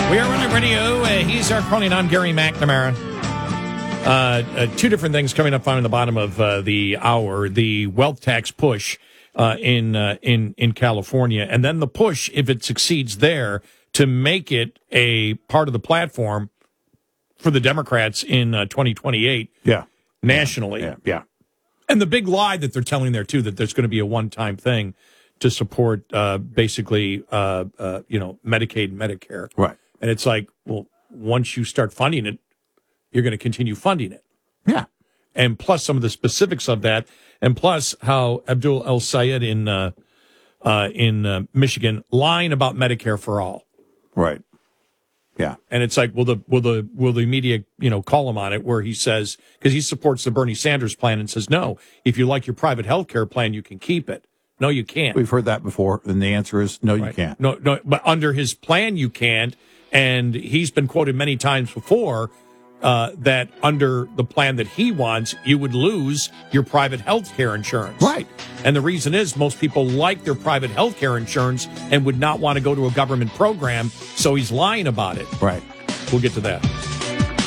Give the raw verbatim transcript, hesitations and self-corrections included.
We are on the radio. Uh, he's our calling on Gary McNamara. Uh, uh, two different things coming up on the bottom of uh, the hour: the wealth tax push uh, in uh, in in California, and then the push, if it succeeds there, to make it a part of the platform for the Democrats in uh, twenty twenty-eight. Yeah, nationally. Yeah, yeah. And the big lie that they're telling there too, that there's going to be a one-time thing to support uh, basically, uh, uh, you know, Medicaid, and Medicare. Right. And it's like, well, once you start funding it, you're going to continue funding it. Yeah. And plus some of the specifics of that, and plus how Abdul El Sayed in uh, uh, in uh, Michigan lying about Medicare for all. Right. Yeah. And it's like, will the will the will the media, you know, call him on it, where he says, because he supports the Bernie Sanders plan and says, no, if you like your private health care plan, you can keep it. No, you can't. We've heard that before, and the answer is no, Right. you can't. No, no, but under his plan, you can't. And he's been quoted many times before uh, that under the plan that he wants, you would lose your private health care insurance. Right. And the reason is most people like their private health care insurance and would not want to go to a government program, so he's lying about it. Right. We'll get to that.